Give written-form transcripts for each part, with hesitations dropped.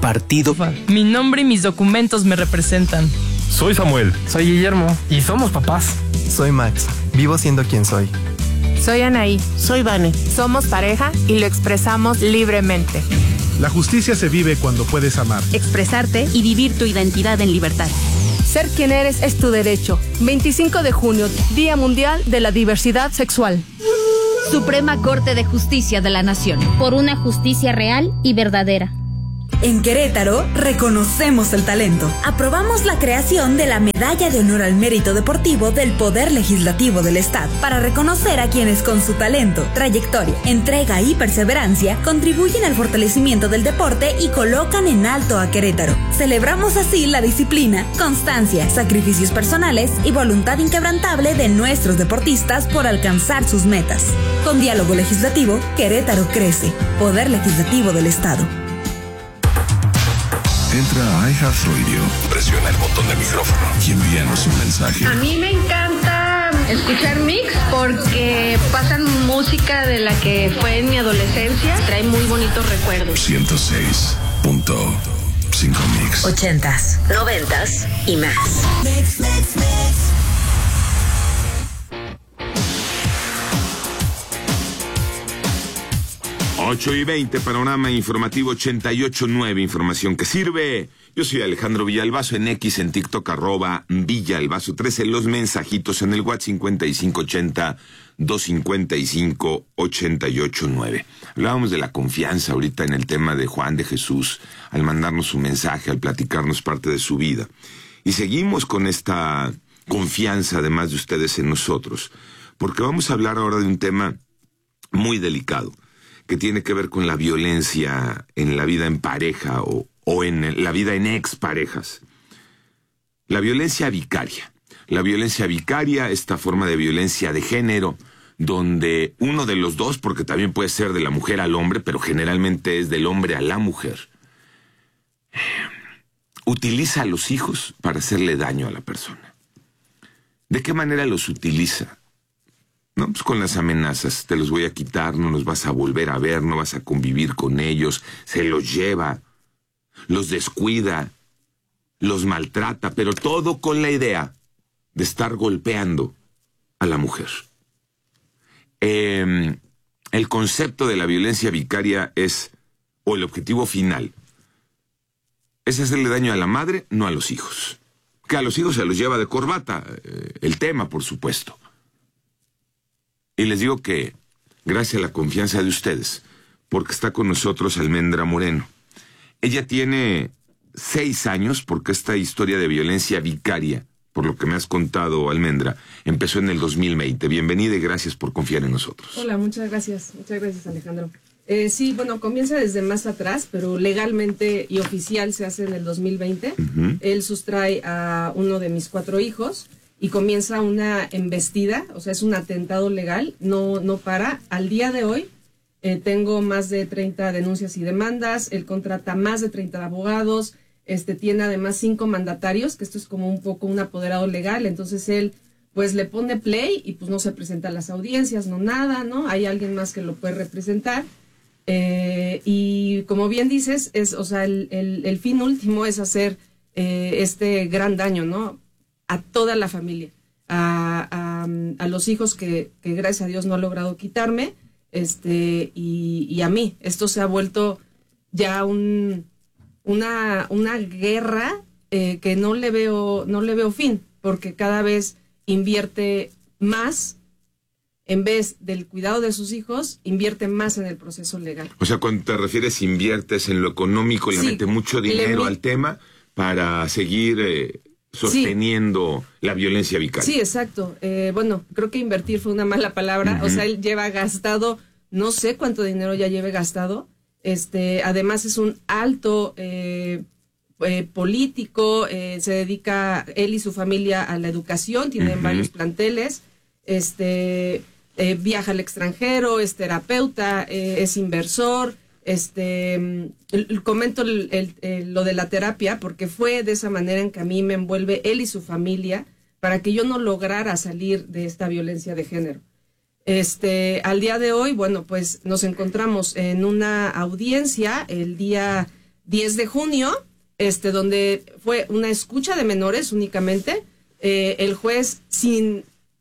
partido. Mi nombre y mis documentos me representan. Soy Samuel. Soy Guillermo. Y somos papás. Soy Max. Vivo siendo quien soy. Soy Anaí. Soy Vane. Somos pareja y lo expresamos libremente. La justicia se vive cuando puedes amar, expresarte y vivir tu identidad en libertad. Ser quien eres es tu derecho. 25 de junio, Día Mundial de la Diversidad Sexual. Suprema Corte de Justicia de la Nación. Por una justicia real y verdadera. En Querétaro, reconocemos el talento. Aprobamos la creación de la Medalla de Honor al Mérito Deportivo del Poder Legislativo del Estado para reconocer a quienes con su talento, trayectoria, entrega y perseverancia contribuyen al fortalecimiento del deporte y colocan en alto a Querétaro. Celebramos así la disciplina, constancia, sacrificios personales y voluntad inquebrantable de nuestros deportistas por alcanzar sus metas. Con diálogo legislativo, Querétaro crece. Poder Legislativo del Estado. Entra a iHeartRadio, presiona el botón de micrófono y envíanos un mensaje. A mí me encanta escuchar Mix porque pasan música de la que fue en mi adolescencia. Trae muy bonitos recuerdos. 106.5 Mix. 80s, 90s y más. Mix. 8:20, panorama informativo 88.9, información que sirve. Yo soy Alejandro Villalbazo, en X, en TikTok, @Villalbazo13, los mensajitos en el WhatsApp 5580-255-889. Hablábamos de la confianza ahorita en el tema de Juan de Jesús, al mandarnos su mensaje, al platicarnos parte de su vida. Y seguimos con esta confianza, además de ustedes, en nosotros, porque vamos a hablar ahora de un tema muy delicado, que tiene que ver con la violencia en la vida en pareja o en la vida en exparejas. La violencia vicaria. La violencia vicaria, esta forma de violencia de género, donde uno de los dos, porque también puede ser de la mujer al hombre, pero generalmente es del hombre a la mujer, utiliza a los hijos para hacerle daño a la persona. ¿De qué manera los utiliza? No, pues con las amenazas, te los voy a quitar, no los vas a volver a ver, no vas a convivir con ellos, se los lleva, los descuida, los maltrata, pero todo con la idea de estar golpeando a la mujer. El concepto de la violencia vicaria es, o el objetivo final, es hacerle daño a la madre, no a los hijos. Que a los hijos se los lleva de corbata, el tema, por supuesto. Y les digo que, gracias a la confianza de ustedes, porque está con nosotros Almendra Moreno. Ella tiene 6 años, porque esta historia de violencia vicaria, por lo que me has contado, Almendra, empezó en el 2020. Bienvenida y gracias por confiar en nosotros. Hola, muchas gracias, Alejandro. Sí, bueno, comienza desde más atrás, pero legalmente y oficial se hace en el 2020. Él sustrae a uno de mis 4 hijos. Y comienza una embestida, o sea, es un atentado legal, no para. Al día de hoy tengo más de 30 denuncias y demandas, él contrata más de 30 abogados, tiene además 5 mandatarios, que esto es como un poco un apoderado legal, entonces él pues le pone play y pues no se presenta a las audiencias, no nada, ¿no? Hay alguien más que lo puede representar. Y como bien dices, o sea, el fin último es hacer este gran daño, ¿no? A toda la familia, a los hijos que gracias a Dios no ha logrado quitarme, y a mí. Esto se ha vuelto ya una guerra que no le veo fin, porque cada vez invierte más, en vez del cuidado de sus hijos, invierte más en el proceso legal. O sea, cuando te refieres inviertes en lo económico, le mete mucho dinero al tema para seguir sosteniendo la violencia vicaria. Sí, exacto. Bueno, creo que invertir fue una mala palabra. O sea, él lleva gastado, no sé cuánto dinero ya lleve gastado. Además es un alto político, se dedica él y su familia a la educación, tienen varios planteles, viaja al extranjero, es terapeuta, es inversor. Comento lo de la terapia porque fue de esa manera en que a mí me envuelve él y su familia para que yo no lograra salir de esta violencia de género. Al día de hoy, bueno, pues nos encontramos en una audiencia el día 10 de junio, donde fue una escucha de menores únicamente. El juez sin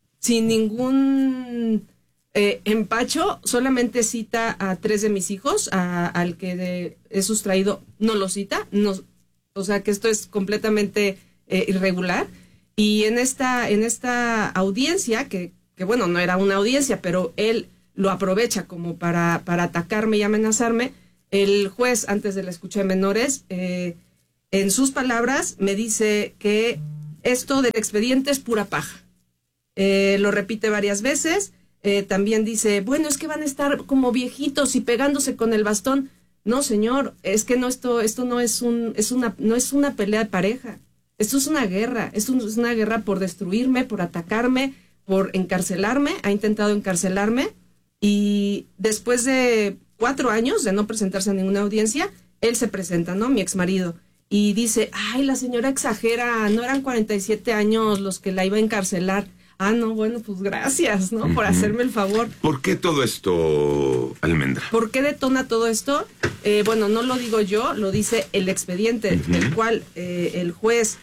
ningún empacho solamente cita a 3 de mis hijos, al que he sustraído no lo cita, no, o sea que esto es completamente irregular. Y en esta audiencia, que bueno, no era una audiencia, pero él lo aprovecha como para atacarme y amenazarme, el juez, antes de la escucha de menores, en sus palabras me dice que esto del expediente es pura paja. Lo repite varias veces. También dice, bueno, es que van a estar como viejitos y pegándose con el bastón. No, señor, es que no, esto no es una pelea de pareja. Esto es una guerra. Esto es una guerra por destruirme, por atacarme, por encarcelarme. Ha intentado encarcelarme. Y después de 4 años de no presentarse a ninguna audiencia, él se presenta, ¿no? Mi exmarido. Y dice, ay, la señora exagera, no eran 47 años los que la iba a encarcelar. Ah, no, bueno, pues gracias, ¿no? Por hacerme el favor. ¿Por qué todo esto, Almendra? ¿Por qué detona todo esto? Bueno, no lo digo yo, lo dice el expediente, el cual el juez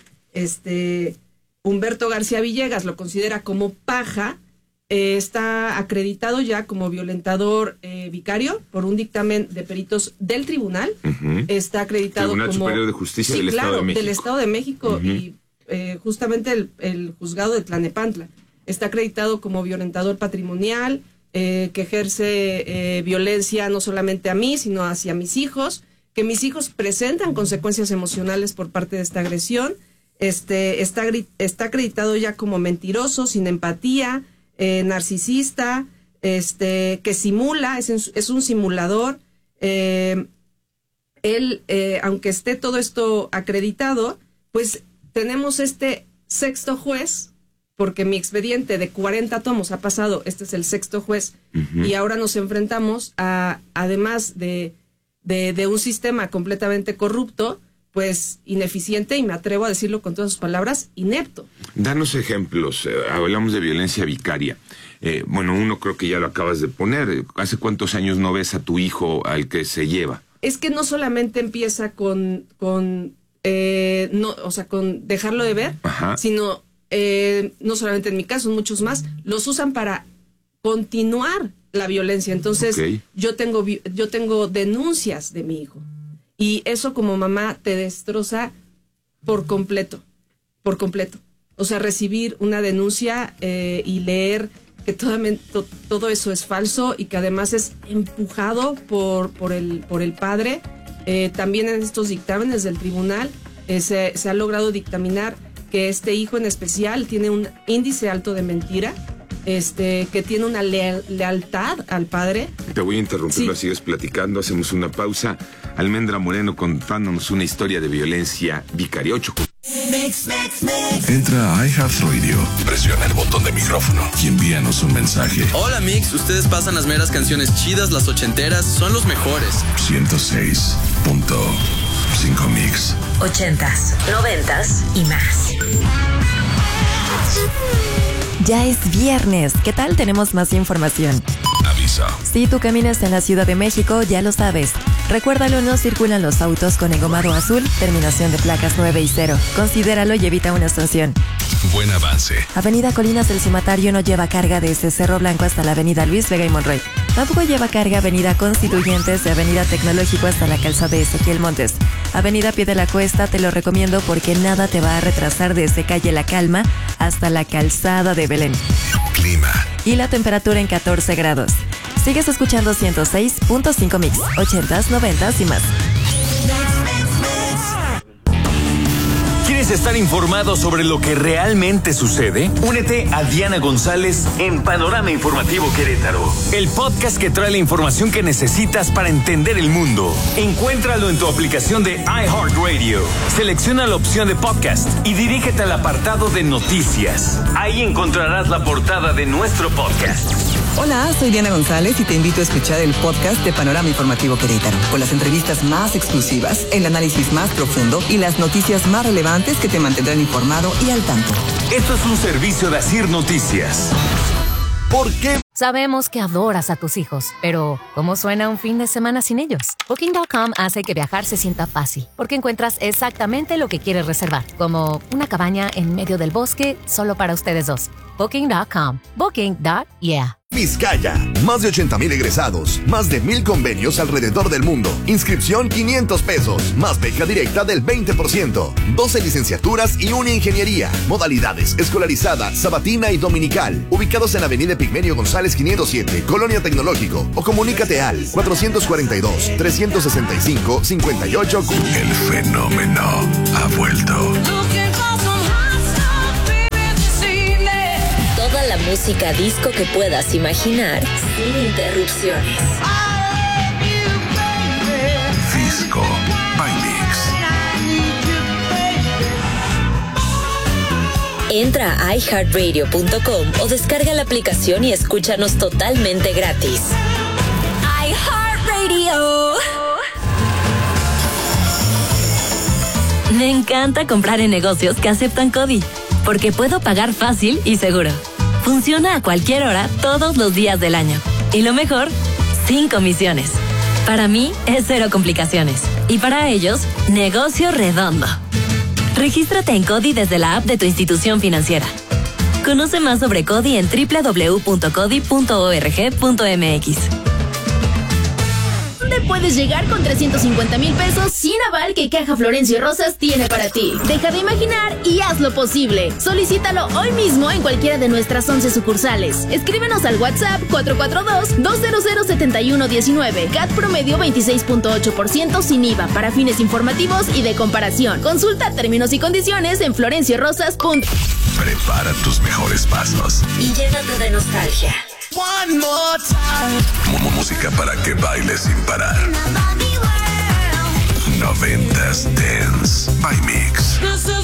Humberto García Villegas lo considera como paja. Está acreditado ya como violentador vicario por un dictamen de peritos del tribunal. Está acreditado Tribunal como... Superior de Justicia del Estado de México. Del Estado de México y justamente el juzgado de Tlalnepantla. Está acreditado como violentador patrimonial, que ejerce violencia no solamente a mí, sino hacia mis hijos, que mis hijos presentan consecuencias emocionales por parte de esta agresión. Está acreditado ya como mentiroso, sin empatía, narcisista, que simula, es un simulador. Él, aunque esté todo esto acreditado, pues tenemos este 6º juez, porque mi expediente de 40 tomos ha pasado, este es el 6º juez, y ahora nos enfrentamos a, además de un sistema completamente corrupto, pues ineficiente, y me atrevo a decirlo con todas sus palabras, inepto. Danos ejemplos. Hablamos de violencia vicaria. Bueno, uno creo que ya lo acabas de poner. ¿Hace cuántos años no ves a tu hijo al que se lleva? Es que no solamente empieza con dejarlo de ver, sino no solamente en mi caso, muchos más los usan para continuar la violencia. Entonces, yo tengo denuncias de mi hijo. Y eso como mamá te destroza por completo. O sea, recibir una denuncia y leer que todo eso es falso y que además es empujado por el padre. También en estos dictámenes del tribunal se ha logrado dictaminar que este hijo en especial tiene un índice alto de mentira, que tiene una lealtad al padre. Te voy a interrumpir, lo sigues platicando, hacemos una pausa. Almendra Moreno contándonos una historia de violencia vicaria. Entra a iHeartRadio, presiona el botón de micrófono y envíanos un mensaje. Hola Mix, ustedes pasan las meras canciones chidas, las ochenteras, son los mejores. 106.5 Mix. 80s, 90s y más. Ya es viernes. ¿Qué tal? Tenemos más información. Avisa. Si tú caminas en la Ciudad de México, ya lo sabes. Recuérdalo, no circulan los autos con engomado azul, terminación de placas 9 y 0. Considéralo y evita una sanción. Buen avance. Avenida Colinas del Cimatario no lleva carga desde Cerro Blanco hasta la Avenida Luis Vega y Monroy. Tampoco lleva carga Avenida Constituyentes de Avenida Tecnológico hasta la calzada de Ezequiel Montes. Avenida Pie de la Cuesta te lo recomiendo porque nada te va a retrasar desde calle La Calma hasta la calzada de Belén. Clima. Y la temperatura en 14 grados. Sigues escuchando 106.5 Mix, 80s, 90s y más. ¿Quieres estar informado sobre lo que realmente sucede? Únete a Diana González en Panorama Informativo Querétaro, el podcast que trae la información que necesitas para entender el mundo. Encuéntralo en tu aplicación de iHeartRadio. Selecciona la opción de podcast y dirígete al apartado de noticias. Ahí encontrarás la portada de nuestro podcast. Hola, soy Diana González y te invito a escuchar el podcast de Panorama Informativo Querétaro, con las entrevistas más exclusivas, el análisis más profundo y las noticias más relevantes que te mantendrán informado y al tanto. Esto es un servicio de Asir Noticias. ¿Por qué? Sabemos que adoras a tus hijos, pero ¿cómo suena un fin de semana sin ellos? Booking.com hace que viajar se sienta fácil, porque encuentras exactamente lo que quieres reservar, como una cabaña en medio del bosque solo para ustedes dos. Booking.com. Booking.yeah. Vizcaya, más de 80,000 egresados, más de 1,000 convenios alrededor del mundo. Inscripción $500, más beca directa del 20%, 12 licenciaturas y una ingeniería. Modalidades: escolarizada, sabatina y dominical. Ubicados en Avenida Pigmenio González 507, Colonia Tecnológico. O comunícate al 442-365-58. El fenómeno ha vuelto. Toda la música disco que puedas imaginar sin interrupciones. Disco by Mix. Entra a iHeartRadio.com o descarga la aplicación y escúchanos totalmente gratis. iHeartRadio. Me encanta comprar en negocios que aceptan CODI, porque puedo pagar fácil y seguro. Funciona a cualquier hora, todos los días del año. Y lo mejor, sin comisiones. Para mí, es cero complicaciones. Y para ellos, negocio redondo. Regístrate en CODI desde la app de tu institución financiera. Conoce más sobre CODI en www.codi.org.mx. ¿Dónde puedes llegar con 350,000 pesos sin aval que Caja Florencio Rosas tiene para ti? Deja de imaginar y haz lo posible. Solicítalo hoy mismo en cualquiera de nuestras 11 sucursales. Escríbenos al WhatsApp 442-200-7119. CAT promedio 26.8% sin IVA para fines informativos y de comparación. Consulta términos y condiciones en florenciorosas.com. Prepara tus mejores pasos Y llénate de nostalgia. One more time. Música para que bailes sin parar. 90s Dance by Mix.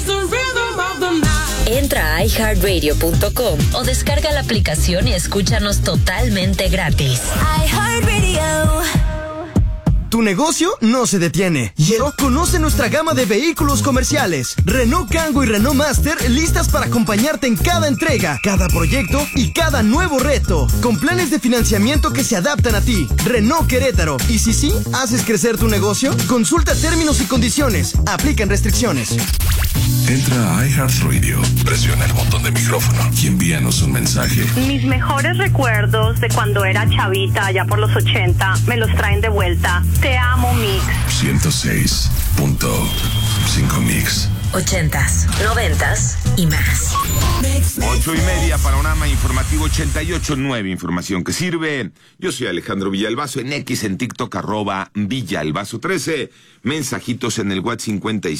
Entra a iHeartRadio.com o descarga la aplicación y escúchanos totalmente gratis. iHeartRadio. Tu negocio no se detiene. Conoce nuestra gama de vehículos comerciales. Renault Kangoo y Renault Master listas para acompañarte en cada entrega, cada proyecto y cada nuevo reto. Con planes de financiamiento que se adaptan a ti. Renault Querétaro. Y si sí, haces crecer tu negocio, consulta términos y condiciones. Aplican restricciones. Entra a iHeartRadio, presiona el botón de micrófono y envíanos un mensaje. Mis mejores recuerdos de cuando era chavita, allá por los 80, me los traen de vuelta. Te amo, Mix. 106.5 Mix. 80s, 90s y más. 8:30, Panorama Informativo 88.9, información que sirve. Yo soy Alejandro Villalbazo, en X, en TikTok, @Villalbazo13. Mensajitos en el WhatsApp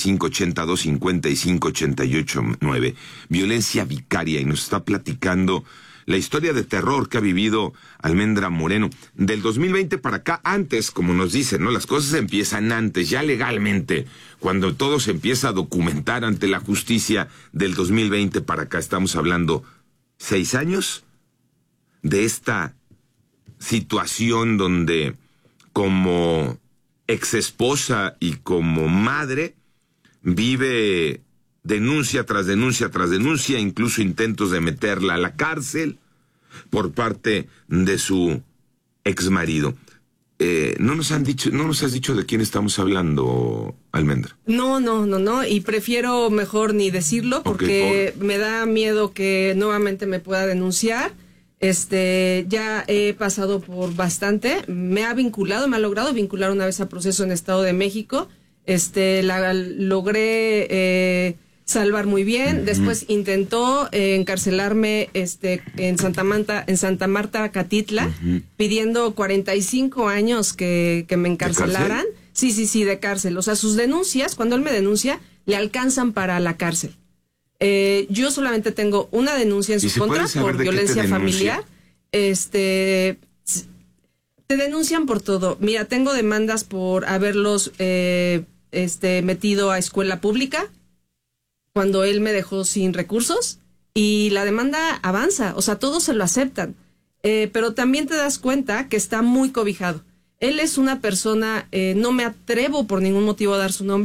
5582558889. Violencia vicaria, y nos está platicando la historia de terror que ha vivido Almendra Moreno. Del 2020 para acá, antes, como nos dicen, ¿no? Las cosas empiezan antes, ya legalmente, cuando todo se empieza a documentar ante la justicia. Del 2020 para acá, estamos hablando 6 años de esta situación donde, como exesposa y como madre, vive denuncia tras denuncia tras denuncia, incluso intentos de meterla a la cárcel por parte de su exmarido. No nos has dicho de quién estamos hablando, Almendra. No, y prefiero mejor ni decirlo porque me da miedo que nuevamente me pueda denunciar. Ya he pasado por bastante, me ha logrado vincular una vez a proceso en Estado de México. La logré salvar muy bien. Después intentó encarcelarme en Santa Marta, Catitla, pidiendo 45 años que me encarcelaran. Sí, de cárcel. O sea, sus denuncias, cuando él me denuncia, le alcanzan para la cárcel. Yo solamente tengo una denuncia en su contra por violencia familiar. Te denuncian por todo. Mira, tengo demandas por haberlos metido a escuela pública cuando él me dejó sin recursos, y la demanda avanza, o sea, todos se lo aceptan, pero también te das cuenta que está muy cobijado. Él es una persona, no me atrevo por ningún motivo a dar su nombre,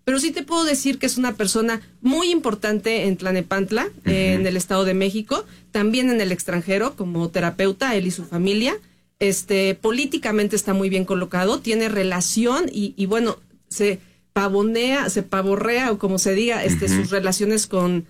pero sí te puedo decir que es una persona muy importante en Tlalnepantla, en el Estado de México, también en el extranjero como terapeuta, él y su familia. Políticamente está muy bien colocado, tiene relación y bueno, se pavorrea o como se diga, sus relaciones con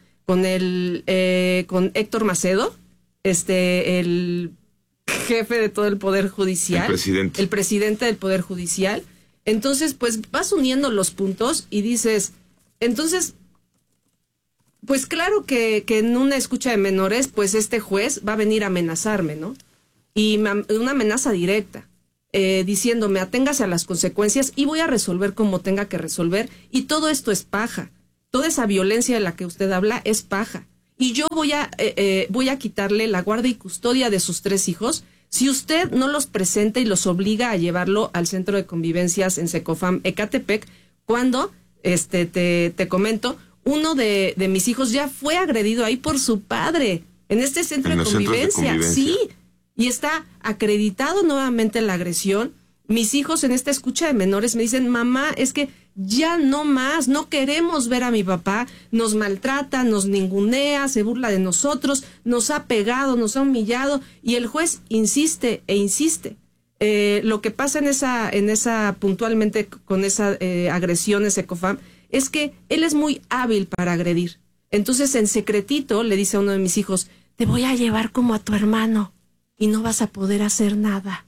Héctor Macedo, el jefe de todo el Poder Judicial. El presidente del Poder Judicial. Entonces, pues vas uniendo los puntos y dices, entonces, pues claro que en una escucha de menores, pues este juez va a venir a amenazarme, ¿no? Y una amenaza directa, diciéndome, aténgase a las consecuencias y voy a resolver como tenga que resolver. Y todo esto es paja. Toda esa violencia de la que usted habla es paja. Y yo voy a quitarle la guardia y custodia de sus 3 hijos si usted no los presenta y los obliga a llevarlo al centro de convivencias en Secofam Ecatepec, cuando, te comento, uno de mis hijos ya fue agredido ahí por su padre, en este centro de convivencia. Sí, y está acreditado nuevamente la agresión. Mis hijos en esta escucha de menores me dicen, mamá, es que ya no más, no queremos ver a mi papá, nos maltrata, nos ningunea, se burla de nosotros, nos ha pegado, nos ha humillado, y el juez insiste e insiste. Lo que pasa en esa puntualmente con esa agresión en Secofam es que él es muy hábil para agredir. Entonces en secretito le dice a uno de mis hijos, te voy a llevar como a tu hermano y no vas a poder hacer nada.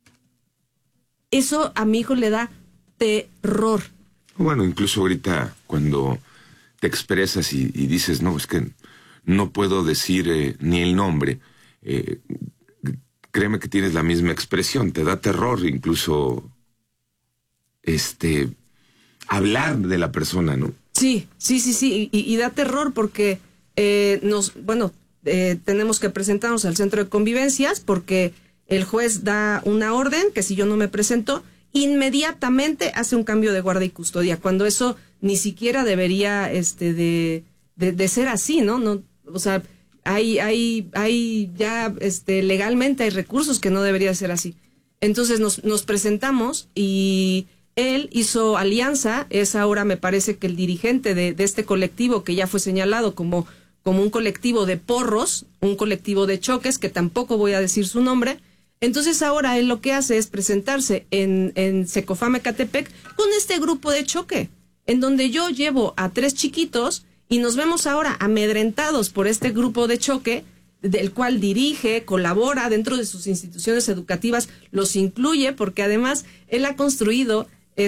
Eso a mi hijo le da terror. Bueno, incluso ahorita cuando te expresas y dices, no, es que no puedo decir ni el nombre, créeme que tienes la misma expresión, te da terror incluso hablar de la persona, ¿no? Sí, y da terror porque tenemos que presentarnos al centro de convivencias porque el juez da una orden que si yo no me presento, inmediatamente hace un cambio de guardia y custodia, cuando eso ni siquiera debería de ser así, ¿no? O sea, hay ya legalmente hay recursos que no debería ser así. Entonces nos presentamos y él hizo alianza, es ahora me parece que el dirigente de este colectivo que ya fue señalado como un colectivo de porros, un colectivo de choques, que tampoco voy a decir su nombre. Entonces ahora él lo que hace es presentarse en Secofam Ecatepec con este grupo de choque, en donde yo llevo a 3 chiquitos y nos vemos ahora amedrentados por este grupo de choque, del cual dirige, colabora dentro de sus instituciones educativas, los incluye, porque además él ha construido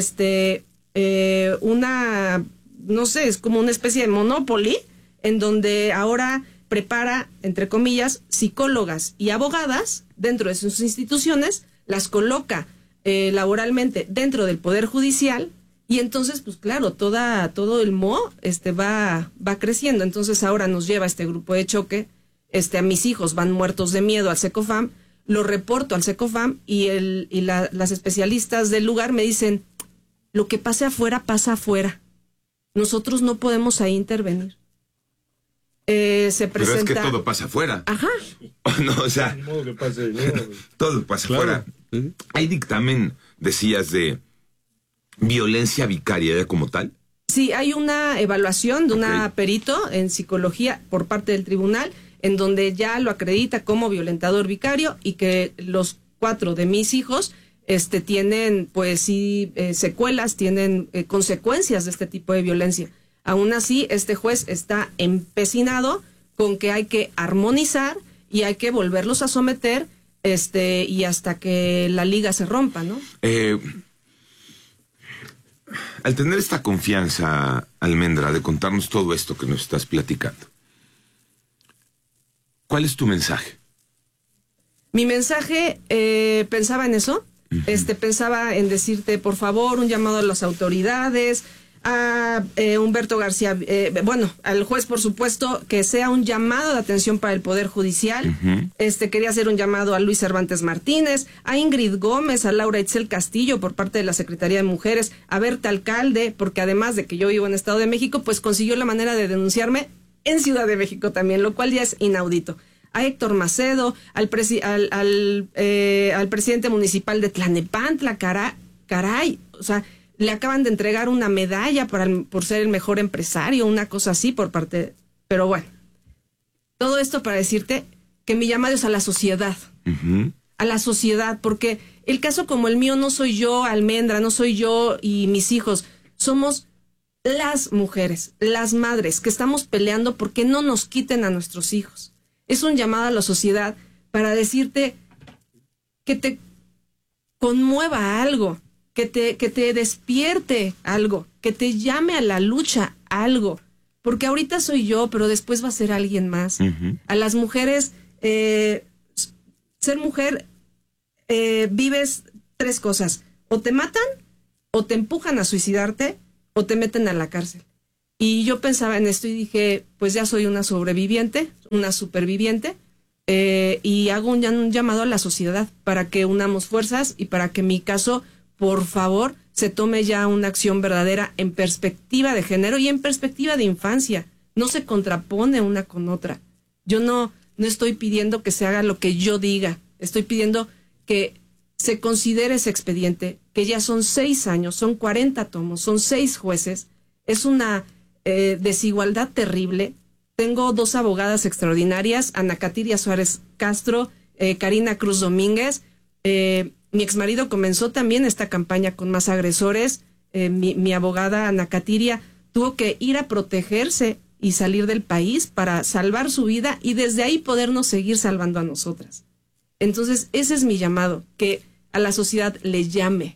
una, no sé, es como una especie de monopoly, en donde ahora prepara, entre comillas, psicólogas y abogadas dentro de sus instituciones, las coloca laboralmente dentro del Poder Judicial, y entonces, pues claro, todo el va creciendo. Entonces ahora nos lleva este grupo de choque, a mis hijos van muertos de miedo al Secofam, lo reporto al Secofam y las especialistas del lugar me dicen, lo que pase afuera, pasa afuera. Nosotros no podemos ahí intervenir. Se presenta... Pero es que todo pasa afuera. Ajá. No, o sea, todo pasa afuera. ¿Hay dictamen, decías, de violencia vicaria como tal? Sí, hay una evaluación de una perito en psicología por parte del tribunal, en donde ya lo acredita como violentador vicario y que los 4 de mis hijos tienen, pues sí, secuelas, tienen consecuencias de este tipo de violencia. Aún así, este juez está empecinado con que hay que armonizar y hay que volverlos a someter y hasta que la liga se rompa, ¿no? Al tener esta confianza, Almendra, de contarnos todo esto que nos estás platicando, ¿cuál es tu mensaje? Mi mensaje, pensaba en eso, pensaba en decirte, por favor, un llamado a las autoridades, a Humberto García, al juez, por supuesto, que sea un llamado de atención para el Poder Judicial. Quería hacer un llamado a Luis Cervantes Martínez, a Ingrid Gómez, a Laura Itzel Castillo por parte de la Secretaría de Mujeres, a Berta Alcalde, porque además de que yo vivo en Estado de México, pues consiguió la manera de denunciarme en Ciudad de México también, lo cual ya es inaudito. A Héctor Macedo, al presidente municipal de Tlalnepantla, caray, o sea, le acaban de entregar una medalla por ser el mejor empresario, una cosa así por parte... Pero bueno, todo esto para decirte que mi llamado es a la sociedad. A la sociedad, porque el caso como el mío no soy yo, Almendra, no soy yo y mis hijos. Somos las mujeres, las madres que estamos peleando porque no nos quiten a nuestros hijos. Es un llamado a la sociedad para decirte que te conmueva algo, que te despierte algo, que te llame a la lucha algo. Porque ahorita soy yo, pero después va a ser alguien más. A las mujeres, ser mujer, vives 3 cosas. O te matan, o te empujan a suicidarte, o te meten a la cárcel. Y yo pensaba en esto y dije, pues ya soy una sobreviviente, una superviviente, y hago un llamado a la sociedad para que unamos fuerzas y para que mi caso, por favor, se tome ya una acción verdadera en perspectiva de género y en perspectiva de infancia. No se contrapone una con otra. Yo no estoy pidiendo que se haga lo que yo diga. Estoy pidiendo que se considere ese expediente, que ya son 6 años, son 40 tomos, son 6 jueces. Es una desigualdad terrible. Tengo 2 abogadas extraordinarias, Ana Katiria Suárez Castro, Karina Cruz Domínguez. Mi exmarido comenzó también esta campaña con Más Agresores. Mi abogada Ana Katiria tuvo que ir a protegerse y salir del país para salvar su vida y desde ahí podernos seguir salvando a nosotras. Entonces, ese es mi llamado, que a la sociedad le llame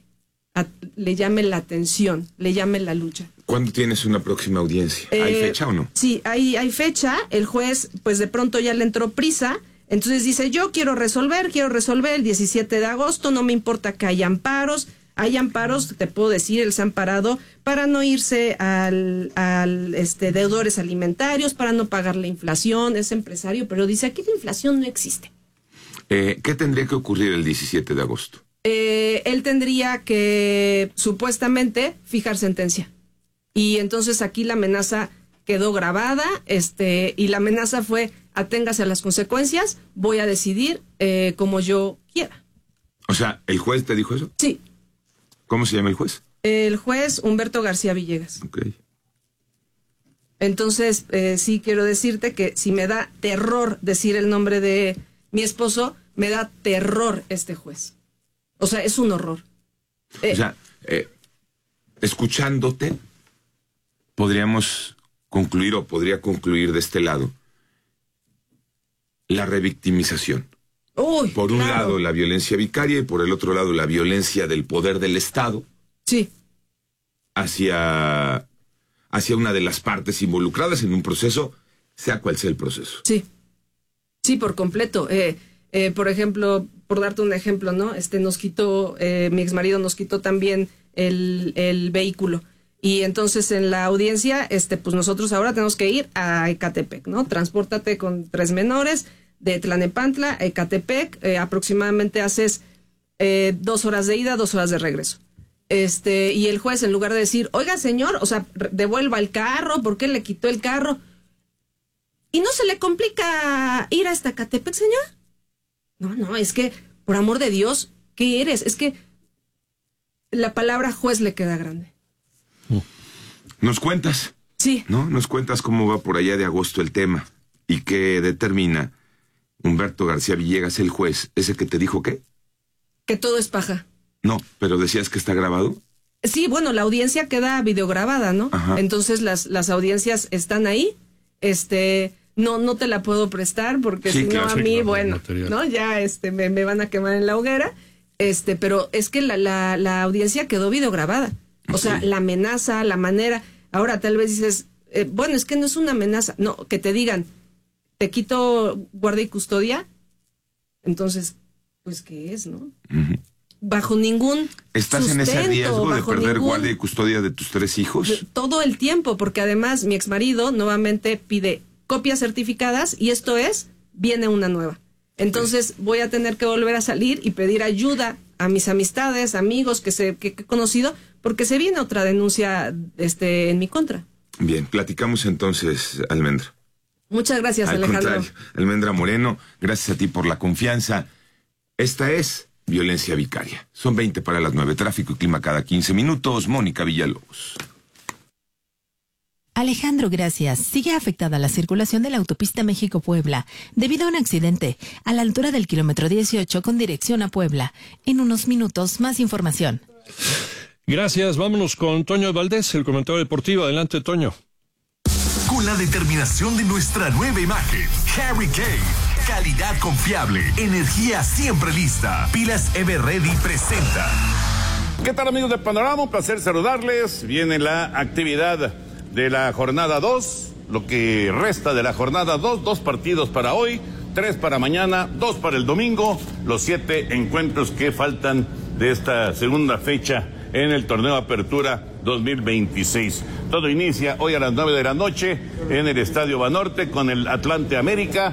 la atención, le llame la lucha. ¿Cuándo tienes una próxima audiencia? ¿Hay fecha o no? Sí, hay fecha. El juez, pues de pronto ya le entró prisa. Entonces dice, yo quiero resolver el 17 de agosto, no me importa que haya amparos. Hay amparos, te puedo decir, él se ha amparado para no irse al deudores alimentarios, para no pagar la inflación, es empresario, pero dice, aquí la inflación no existe. ¿Qué tendría que ocurrir el 17 de agosto? Él tendría que, supuestamente, fijar sentencia. Y entonces aquí la amenaza quedó grabada, y la amenaza fue, aténgase a las consecuencias, voy a decidir como yo quiera. O sea, ¿el juez te dijo eso? Sí. ¿Cómo se llama el juez? El juez Humberto García Villegas. Ok. Entonces, sí quiero decirte que si me da terror decir el nombre de mi esposo, me da terror este juez. O sea, es un horror. O sea, escuchándote, podríamos concluir o podría concluir de este lado la revictimización. Uy, por un lado la violencia vicaria y por el otro lado la violencia del poder del Estado. Sí. Hacia una de las partes involucradas en un proceso, sea cual sea el proceso. Sí. Sí, por completo. Por ejemplo, por darte un ejemplo, ¿no? Nos quitó, mi exmarido nos quitó también el vehículo. Y entonces en la audiencia, pues nosotros ahora tenemos que ir a Ecatepec, ¿no? Transpórtate con 3 menores de Tlanepantla a Ecatepec, aproximadamente haces 2 horas de ida, 2 horas de regreso. Y el juez, en lugar de decir, oiga señor, o sea, devuelva el carro, ¿por qué le quitó el carro? ¿Y no se le complica ir hasta Ecatepec, señor? No, es que, por amor de Dios, ¿qué eres? Es que la palabra juez le queda grande. ¿Nos cuentas? Sí. ¿No? Nos cuentas cómo va por allá de agosto el tema y qué determina Humberto García Villegas, el juez, ese que te dijo qué? Que todo es paja. No, pero decías que está grabado. Sí, bueno, la audiencia queda videograbada, ¿no? Ajá. Entonces las audiencias están ahí. No te la puedo prestar porque sí, si no a mí, bueno, ¿no? Ya me van a quemar en la hoguera. Pero es que la audiencia quedó videograbada. O sea, la amenaza, la manera. Ahora tal vez dices, bueno, es que no es una amenaza. No, que te digan, te quito guardia y custodia. Entonces, pues, ¿qué es, no? Uh-huh. Bajo ningún ¿Estás en ese riesgo de perder guardia y custodia de tus 3 hijos? Todo el tiempo, porque además mi exmarido nuevamente pide copias certificadas y viene una nueva. Entonces voy a tener que volver a salir y pedir ayuda a mis amistades, amigos que he conocido, porque se viene otra denuncia en mi contra. Bien, platicamos entonces, Almendra. Muchas gracias, Al Alejandro. Contrario, Almendra Moreno, gracias a ti por la confianza. Esta es violencia vicaria. Son 20 para las 9. Tráfico y clima cada 15 minutos. Mónica Villalobos. Alejandro, gracias. Sigue afectada la circulación de la autopista México-Puebla debido a un accidente a la altura del kilómetro 18 con dirección a Puebla. En unos minutos, más información. Gracias. Vámonos con Toño Valdés, el comentario deportivo. Adelante, Toño. Con la determinación de nuestra nueva imagen, Harry Kane. Calidad confiable, energía siempre lista. Pilas Everready presenta. ¿Qué tal, amigos de Panorama? Un placer saludarles. Viene la actividad de la jornada 2, lo que resta de la jornada 2, 2 partidos para hoy, 3 para mañana, 2 para el domingo, los 7 encuentros que faltan de esta segunda fecha en el torneo Apertura 2026. Todo inicia hoy a las 9 de la noche en el Estadio Banorte con el Atlante América